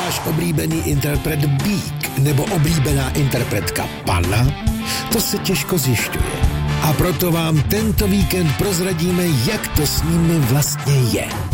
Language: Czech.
váš oblíbený interpret Bík nebo oblíbená interpretka Panna? To se těžko zjišťuje. A proto vám tento víkend prozradíme, jak to s nimi vlastně je.